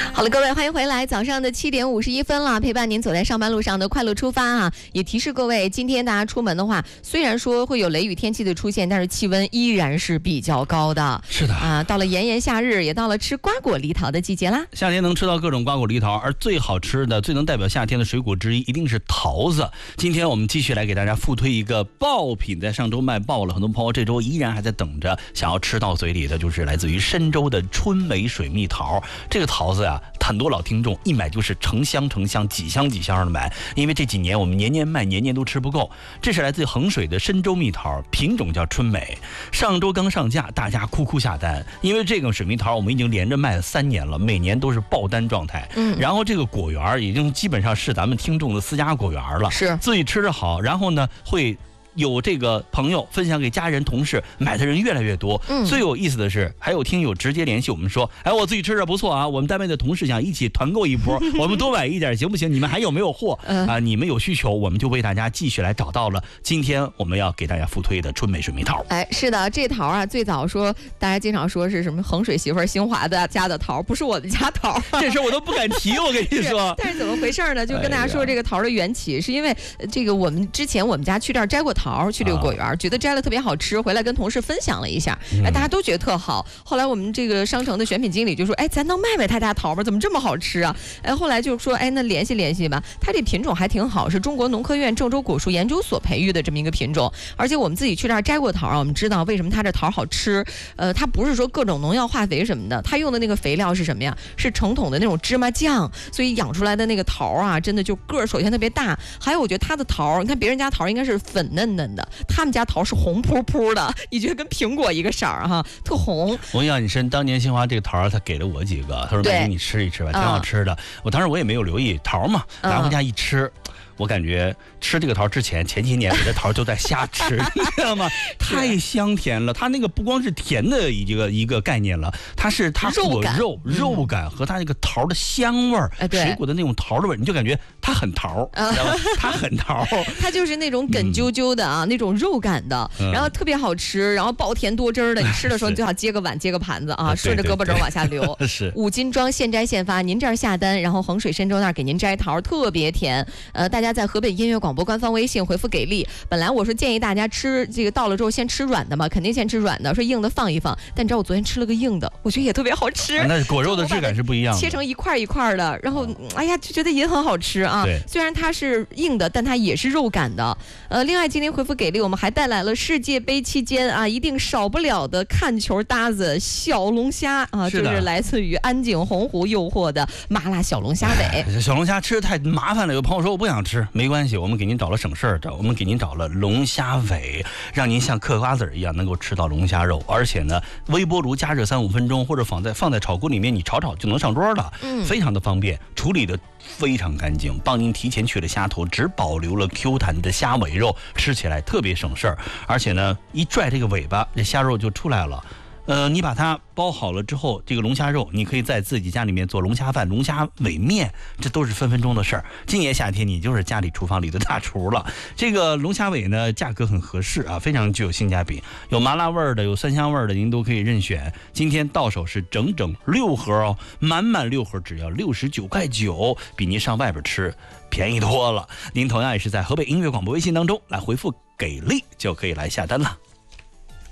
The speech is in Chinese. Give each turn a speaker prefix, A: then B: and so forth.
A: 好了，各位，欢迎回来。早上的7点51分了，陪伴您走在上班路上的快乐出发啊！也提示各位，今天大家出门的话，虽然说会有雷雨天气的出现，但是气温依然是比较高的。
B: 是的
A: 啊，到了炎炎夏日，也到了吃瓜果梨桃的季节啦。
B: 夏天能吃到各种瓜果梨桃，而最好吃的、最能代表夏天的水果之一，一定是桃子。今天我们继续来给大家复推一个爆品，在上周卖爆了，很多朋友这周依然还在等着，想要吃到嘴里的，就是来自于深州的春梅水蜜桃。这个桃子呀，很多老听众一买就是成箱成箱、几箱几箱的买，因为这几年我们年年卖，年年都吃不够。这是来自衡水的深州蜜桃，品种叫春梅。上周刚上架，大家哭下单，因为这个水蜜桃我们已经连着卖了3年了，每年都是爆单状态。然后这个果园已经基本上是咱们听众的私家果园了，
A: 是
B: 自己吃得好，然后呢会有这个朋友分享给家人同事，买的人越来越多。最有意思的是，还有听友直接联系我们说，哎，我自己吃着不错啊，我们单位的同事想一起团购一波，我们多买一点行不行？你们还有没有货啊？你们有需求，我们就为大家继续来找到了今天我们要给大家复推的春梅水蜜桃。
A: 哎，是的，这桃啊，最早说大家经常说是什么衡水媳妇兴华的家的桃，不是我的家桃，
B: 这事我都不敢提，我跟你说。
A: 但是怎么回事呢？就跟大家说这个桃的缘起，是因为这个我们之前我们家去这儿摘过桃，去这个果园，觉得摘了特别好吃，回来跟同事分享了一下，哎，大家都觉得特好。后来我们这个商城的选品经理就说，哎，咱能卖卖他家桃吗？怎么这么好吃啊？哎，后来就说，哎，那联系联系吧。它这品种还挺好，是中国农科院郑州果树研究所培育的这么一个品种，而且我们自己去这儿摘过桃啊，我们知道为什么它这桃好吃。它不是说各种农药化肥什么的，它用的那个肥料是什么呀？是成桶的那种芝麻酱，所以养出来的那个桃啊，真的就个儿首先特别大，还有我觉得它的桃，你看别人家桃应该是粉嫩嫩的，他们家桃是红扑扑的，你觉得跟苹果一个色儿哈，特红。
B: 我印象很深，当年兴华这个桃他给了我几个，他说买给你吃一吃吧，挺好吃的。当时我也没有留意桃嘛，拿回家一吃。我感觉吃这个桃之前几年我的桃都在瞎吃，你知道吗？太香甜了，它那个不光是甜的一个概念了，它果肉感和它那个桃的香味儿，水果的那种桃的味儿，你就感觉它很桃，知道吗？它很桃，
A: 它就是那种梗啾啾的啊，那种肉感的，然后特别好吃，然后爆甜多汁儿的，你吃的时候你最好接个碗接个盘子啊，顺着胳膊肘往下流。
B: 是
A: 5斤装，现摘现发，您这儿下单，然后衡水深州那儿给您摘桃，特别甜。大家在河北音乐广播官方微信回复给力。本来我说建议大家吃这个到了之后先吃软的嘛，肯定先吃软的，说硬的放一放。但你知道我昨天吃了个硬的，我觉得也特别好吃。
B: 那果肉的质感是不一样的，
A: 切成一块一块的，然后哎呀就觉得也很好吃啊。虽然它是硬的，但它也是肉感的。另外今天回复给力，我们还带来了世界杯期间啊一定少不了的看球搭子小龙虾啊，就是来自于安井洪湖诱惑的麻辣小龙虾尾。
B: 小龙虾吃的太麻烦了，有朋友说我不想吃，没关系，我们给您找了省事儿的，我们给您找了龙虾尾，让您像嗑瓜子一样能够吃到龙虾肉，而且呢，微波炉加热3-5分钟，或者放在炒锅里面，你炒就能上桌了，非常的方便，处理的非常干净，帮您提前去了虾头，只保留了 Q 弹的虾尾肉，吃起来特别省事儿，而且呢，一拽这个尾巴，这虾肉就出来了。你把它包好了之后，这个龙虾肉你可以在自己家里面做龙虾饭、龙虾尾面，这都是分分钟的事儿。今年夏天你就是家里厨房里的大厨了。这个龙虾尾呢，价格很合适啊，非常具有性价比，有麻辣味儿的，有酸香味儿的，您都可以任选。今天到手是整整6盒哦，满6盒只要69.9块，比您上外边吃便宜多了。您同样也是在河北音乐广播微信当中来回复给力，就可以来下单了。